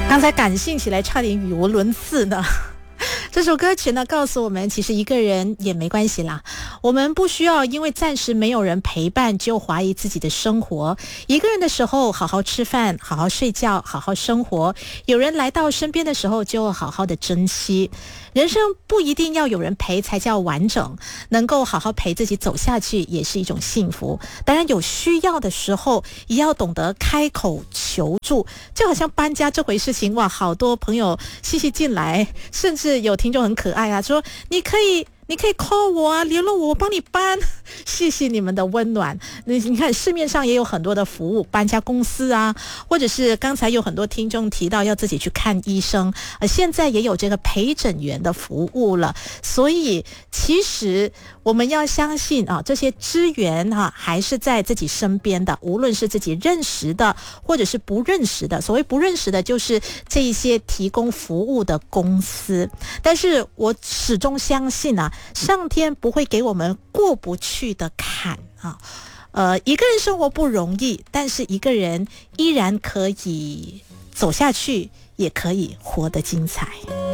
刚才感性起来差点语无伦次呢。这首歌曲呢告诉我们，其实一个人也没关系啦，我们不需要因为暂时没有人陪伴就怀疑自己的生活。一个人的时候好好吃饭，好好睡觉，好好生活，有人来到身边的时候就好好的珍惜。人生不一定要有人陪才叫完整，能够好好陪自己走下去也是一种幸福。当然有需要的时候也要懂得开口求助，就好像搬家这回事情，哇，好多朋友细细进来，甚至有听众很可爱啊，说你可以 call 我啊，联络我，我帮你搬。谢谢你们的温暖。你看市面上也有很多的服务，搬家公司啊，或者是刚才有很多听众提到要自己去看医生，现在也有这个陪诊员的服务了。所以其实我们要相信啊，这些资源还是在自己身边的，无论是自己认识的或者是不认识的。所谓不认识的就是这一些提供服务的公司。但是我始终相信啊，上天不会给我们过不去的坎啊。一个人生活不容易，但是一个人依然可以走下去，也可以活得精彩。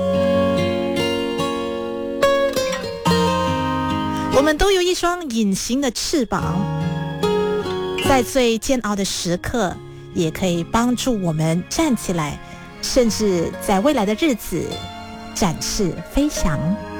我们都有一双隐形的翅膀，在最煎熬的时刻也可以帮助我们站起来，甚至在未来的日子展翅飞翔。